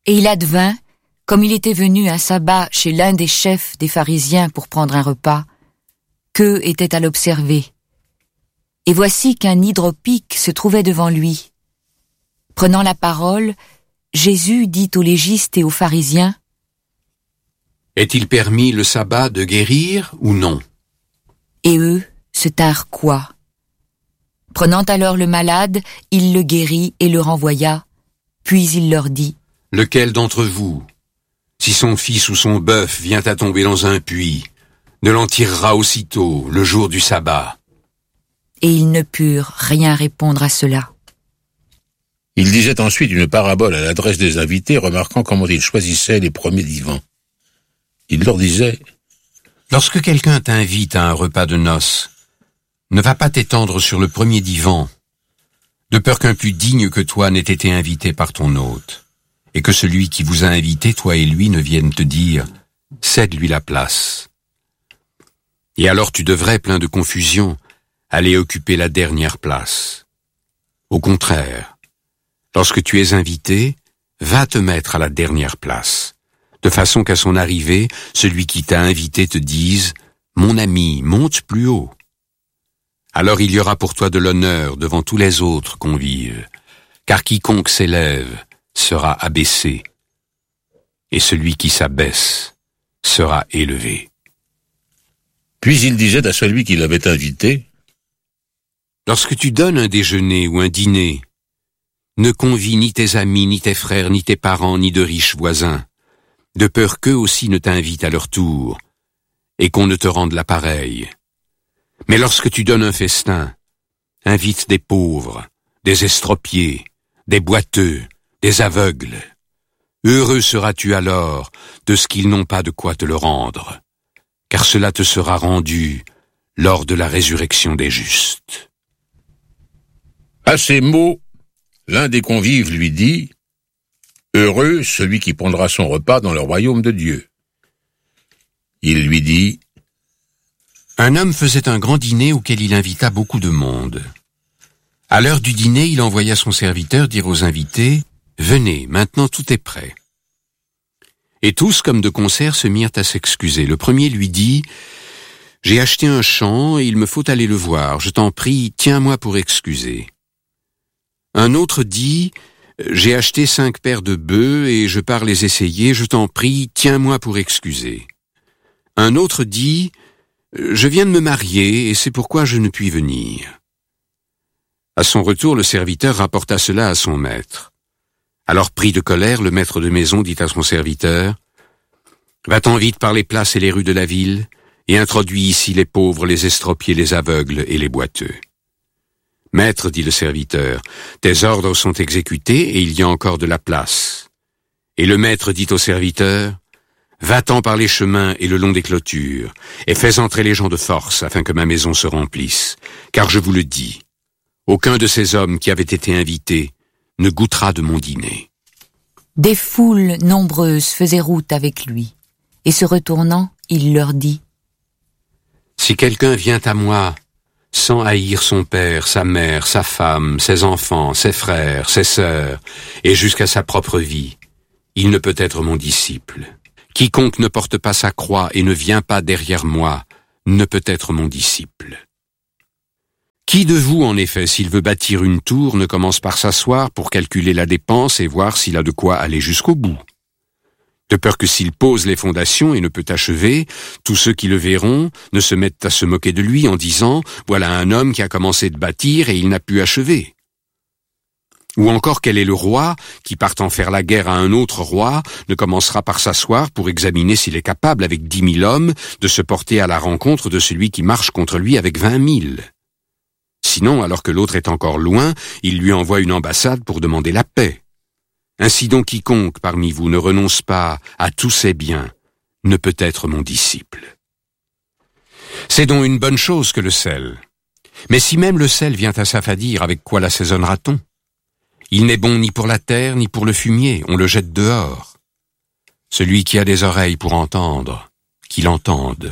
Et il advint, comme il était venu un sabbat chez l'un des chefs des pharisiens pour prendre un repas, qu'eux étaient à l'observer. Et voici qu'un hydropique se trouvait devant lui. Prenant la parole, Jésus dit aux légistes et aux pharisiens: Est-il permis le sabbat de guérir ou non? Et eux se tinrent coi. Prenant alors le malade, il le guérit et le renvoya. Puis il leur dit: Lequel d'entre vous, si son fils ou son bœuf vient à tomber dans un puits, ne l'en tirera aussitôt le jour du sabbat? Et ils ne purent rien répondre à cela. Il disait ensuite une parabole à l'adresse des invités, remarquant comment ils choisissaient les premiers divans. Il leur disait: Lorsque quelqu'un t'invite à un repas de noces, ne va pas t'étendre sur le premier divan, de peur qu'un plus digne que toi n'ait été invité par ton hôte, et que celui qui vous a invité, toi et lui, ne vienne te dire « Cède-lui la place ». Et alors tu devrais, plein de confusion, aller occuper la dernière place. Au contraire, lorsque tu es invité, va te mettre à la dernière place, de façon qu'à son arrivée, celui qui t'a invité te dise « Mon ami, monte plus haut ». Alors il y aura pour toi de l'honneur devant tous les autres convives, car quiconque s'élève sera abaissé, et celui qui s'abaisse sera élevé. Puis il disait à celui qui l'avait invité: Lorsque tu donnes un déjeuner ou un dîner, ne convie ni tes amis, ni tes frères, ni tes parents, ni de riches voisins, de peur qu'eux aussi ne t'invitent à leur tour, et qu'on ne te rende la pareille. Mais lorsque tu donnes un festin, invite des pauvres, des estropiés, des boiteux, des aveugles. Heureux seras-tu alors de ce qu'ils n'ont pas de quoi te le rendre, car cela te sera rendu lors de la résurrection des justes. À ces mots, l'un des convives lui dit: Heureux celui qui prendra son repas dans le royaume de Dieu. Il lui dit: Un homme faisait un grand dîner auquel il invita beaucoup de monde. À l'heure du dîner, il envoya son serviteur dire aux invités: Venez, maintenant tout est prêt. Et tous, comme de concert, se mirent à s'excuser. Le premier lui dit: J'ai acheté un champ et il me faut aller le voir. Je t'en prie, tiens-moi pour excuser. Un autre dit: J'ai acheté 5 paires de bœufs et je pars les essayer. Je t'en prie, tiens-moi pour excuser. Un autre dit: Je viens de me marier et c'est pourquoi je ne puis venir. À son retour, le serviteur rapporta cela à son maître. Alors, pris de colère, le maître de maison dit à son serviteur: Va-t'en vite par les places et les rues de la ville, et introduis ici les pauvres, les estropiés, les aveugles et les boiteux. Maître, dit le serviteur, tes ordres sont exécutés et il y a encore de la place. Et le maître dit au serviteur: Va-t'en par les chemins et le long des clôtures, et fais entrer les gens de force, afin que ma maison se remplisse. Car je vous le dis, aucun de ces hommes qui avaient été invités ne goûtera de mon dîner. Des foules nombreuses faisaient route avec lui, et se retournant, il leur dit: Si quelqu'un vient à moi, sans haïr son père, sa mère, sa femme, ses enfants, ses frères, ses sœurs, et jusqu'à sa propre vie, il ne peut être mon disciple. Quiconque ne porte pas sa croix et ne vient pas derrière moi ne peut être mon disciple. Qui de vous, en effet, s'il veut bâtir une tour, ne commence par s'asseoir pour calculer la dépense et voir s'il a de quoi aller jusqu'au bout? De peur que s'il pose les fondations et ne peut achever, tous ceux qui le verront ne se mettent à se moquer de lui en disant « Voilà un homme qui a commencé de bâtir et il n'a pu achever ». Ou encore quel est le roi qui, partant faire la guerre à un autre roi, ne commencera par s'asseoir pour examiner s'il est capable, avec 10 000 hommes, de se porter à la rencontre de celui qui marche contre lui avec 20 000. Sinon, alors que l'autre est encore loin, il lui envoie une ambassade pour demander la paix. Ainsi donc quiconque parmi vous ne renonce pas à tous ses biens ne peut être mon disciple. C'est donc une bonne chose que le sel. Mais si même le sel vient à s'affadir, avec quoi l'assaisonnera-t-on? Il n'est bon ni pour la terre, ni pour le fumier, on le jette dehors. Celui qui a des oreilles pour entendre, qu'il entende.